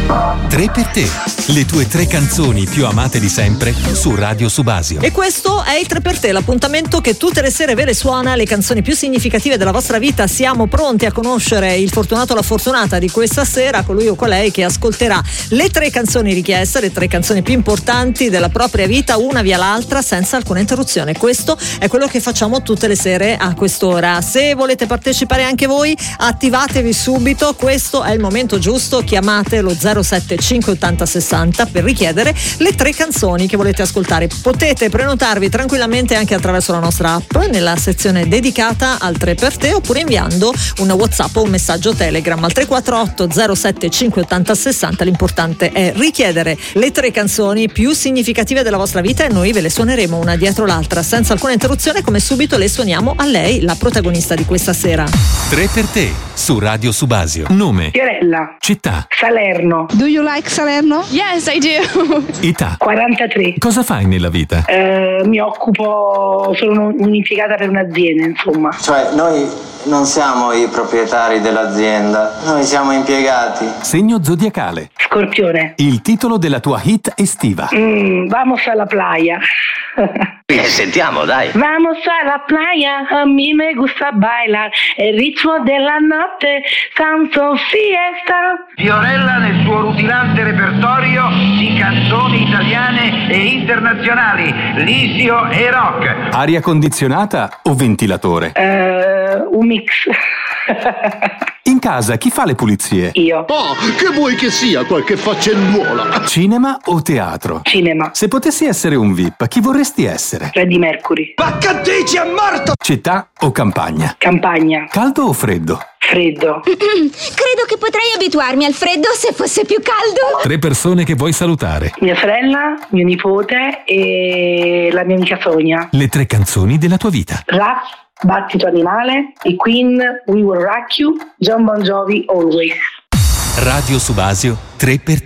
3 per te, le tue 3 canzoni più amate di sempre su Radio Subasio. E questo è il 3 per te, l'appuntamento che tutte le sere ve le suona le canzoni più significative della vostra vita. Siamo pronti a conoscere il fortunato o la fortunata di questa sera, colui o colei che ascolterà le 3 canzoni richieste, le 3 canzoni più importanti della propria vita, una via l'altra senza alcuna interruzione. Questo è quello che facciamo tutte le sere a quest'ora. Se volete partecipare anche voi, attivatevi subito, questo è il momento giusto, chiamate lo 075 80 60 per richiedere le 3 canzoni che volete ascoltare. Potete prenotarvi tranquillamente anche attraverso la nostra app nella sezione dedicata al 3 per te, oppure inviando un WhatsApp o un messaggio Telegram al 348 075 80 60. L'importante è richiedere le 3 canzoni più significative della vostra vita e noi ve le suoneremo una dietro l'altra senza alcuna interruzione, come subito le suoniamo a lei, la protagonista di questa sera. 3 per te su Radio Subasio. Nome: Fiorella. città: Salerno. Do you like Salerno? Yes, I do. età: 43. cosa fai nella vita? Mi occupo, sono un'impiegata per un'azienda, insomma. Cioè, noi non siamo i proprietari dell'azienda, noi siamo impiegati. Segno zodiacale: Scorpione. il titolo della tua hit estiva. Vamos a la playa. Sentiamo, dai. Vamos a la playa, a mí me gusta bailar, el ritmo della notte, tanto fiesta. Fiorella nel suo rutilante repertorio di canzoni italiane e internazionali, lisio e rock. Aria condizionata o ventilatore? Un mix. In casa chi fa le pulizie? Io. Oh, che vuoi che sia qualche faccenduola? Cinema o teatro? Cinema. Se potessi essere un VIP, chi vorresti essere? Freddie Mercury. Ma che dici, è morto? Città o campagna? Campagna. Caldo o freddo? Freddo. Credo che potrei abituarmi al freddo se fosse più caldo. 3 persone che vuoi salutare. Mia sorella, mio nipote e la mia amica Sonia. Le 3 canzoni della tua vita. Rap, Battito Animale, i Queen, We Will Rock You, John Bon Jovi, Always. Radio Subasio 3 per te.